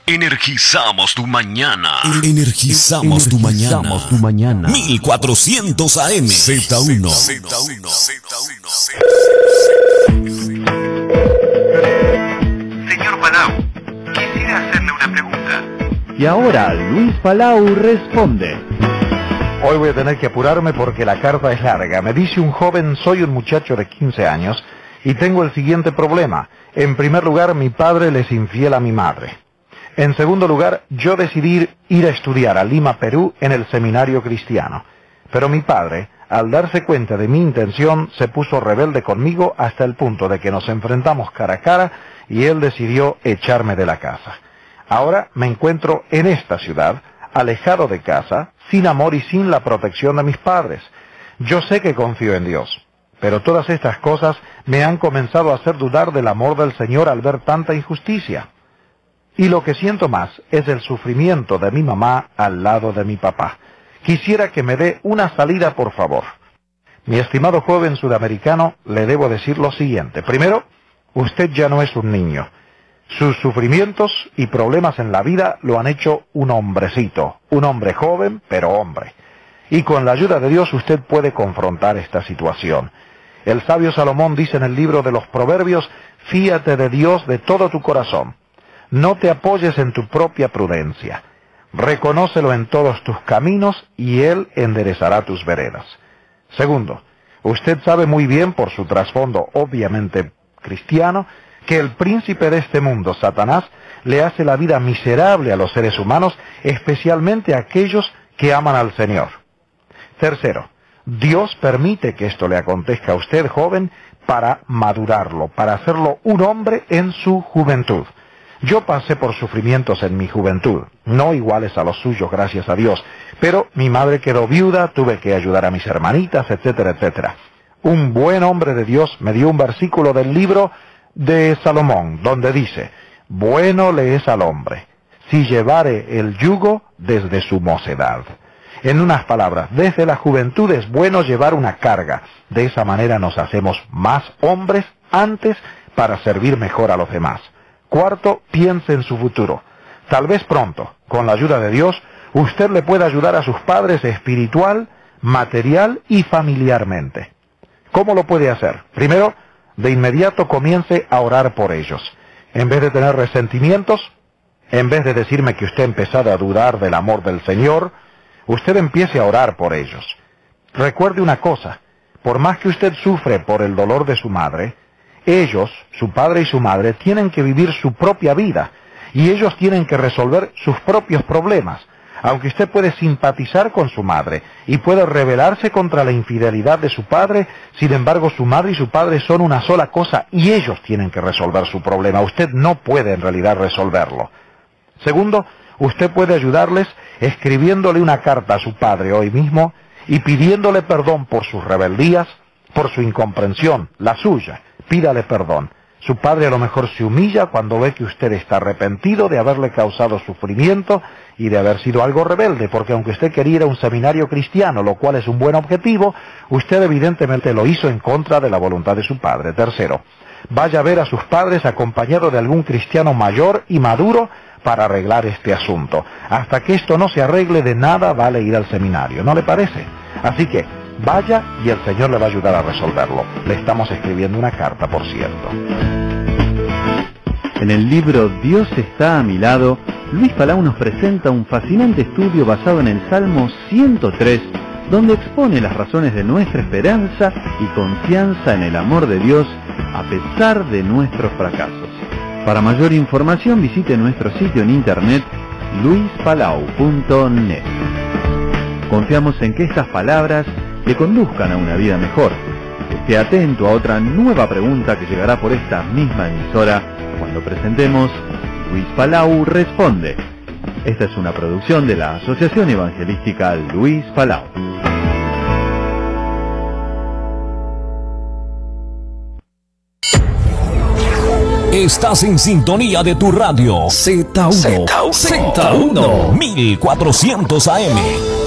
Energizamos tu mañana. Energizamos tu mañana. 1400 AM. Z1. Señor Palau, quisiera hacerle una pregunta. Y ahora Luis Palau responde. Hoy voy a tener que apurarme porque la carta es larga. Me dice un joven: soy un muchacho de 15 años y tengo el siguiente problema. En primer lugar, mi padre le es infiel a mi madre. En segundo lugar, yo decidí ir a estudiar a Lima, Perú, en el seminario cristiano. Pero mi padre, al darse cuenta de mi intención, se puso rebelde conmigo hasta el punto de que nos enfrentamos cara a cara y él decidió echarme de la casa. Ahora me encuentro en esta ciudad, alejado de casa, sin amor y sin la protección de mis padres. Yo sé que confío en Dios, pero todas estas cosas me han comenzado a hacer dudar del amor del Señor al ver tanta injusticia. Y lo que siento más es el sufrimiento de mi mamá al lado de mi papá. Quisiera que me dé una salida, por favor. Mi estimado joven sudamericano, le debo decir lo siguiente. Primero, usted ya no es un niño. Sus sufrimientos y problemas en la vida lo han hecho un hombrecito, un hombre joven, pero hombre. Y con la ayuda de Dios usted puede confrontar esta situación. El sabio Salomón dice en el libro de los Proverbios: fíate de Dios de todo tu corazón. No te apoyes en tu propia prudencia. Reconócelo en todos tus caminos y Él enderezará tus veredas. Segundo, usted sabe muy bien por su trasfondo obviamente cristiano que el príncipe de este mundo, Satanás, le hace la vida miserable a los seres humanos, especialmente a aquellos que aman al Señor. Tercero, Dios permite que esto le acontezca a usted, joven, para madurarlo, para hacerlo un hombre en su juventud. Yo pasé por sufrimientos en mi juventud, no iguales a los suyos, gracias a Dios, pero mi madre quedó viuda, tuve que ayudar a mis hermanitas, etcétera, etcétera. Un buen hombre de Dios me dio un versículo del libro de Salomón, donde dice: bueno le es al hombre, si llevare el yugo desde su mocedad. En unas palabras, desde la juventud es bueno llevar una carga. De esa manera nos hacemos más hombres antes para servir mejor a los demás. Cuarto, piense en su futuro. Tal vez pronto, con la ayuda de Dios, usted le pueda ayudar a sus padres espiritual, material y familiarmente. ¿Cómo lo puede hacer? Primero, de inmediato comience a orar por ellos. En vez de tener resentimientos, en vez de decirme que usted ha empezado a dudar del amor del Señor, usted empiece a orar por ellos. Recuerde una cosa: por más que usted sufre por el dolor de su madre, ellos, su padre y su madre, tienen que vivir su propia vida, y ellos tienen que resolver sus propios problemas. Aunque usted puede simpatizar con su madre y puede rebelarse contra la infidelidad de su padre, sin embargo su madre y su padre son una sola cosa y ellos tienen que resolver su problema. Usted no puede en realidad resolverlo. Segundo, usted puede ayudarles escribiéndole una carta a su padre hoy mismo y pidiéndole perdón por sus rebeldías, por su incomprensión, la suya. Pídale perdón. Su padre a lo mejor se humilla cuando ve que usted está arrepentido de haberle causado sufrimiento y de haber sido algo rebelde, porque aunque usted quería ir a un seminario cristiano, lo cual es un buen objetivo, usted evidentemente lo hizo en contra de la voluntad de su padre. Tercero, vaya a ver a sus padres acompañado de algún cristiano mayor y maduro para arreglar este asunto. Hasta que esto no se arregle, de nada vale ir al seminario, ¿no le parece? Así que vaya y el Señor le va a ayudar a resolverlo. Le estamos escribiendo una carta, por cierto. En el libro Dios está a mi lado, Luis Palau nos presenta un fascinante estudio basado en el Salmo 103, donde expone las razones de nuestra esperanza y confianza en el amor de Dios a pesar de nuestros fracasos. Para mayor información visite nuestro sitio en internet luispalau.net. Confiamos en que estas palabras le conduzcan a una vida mejor. Esté atento a otra nueva pregunta que llegará por esta misma emisora cuando presentemos Luis Palau Responde. Esta es una producción de la Asociación Evangelística Luis Palau. Estás en sintonía de tu radio Z1 1400 AM.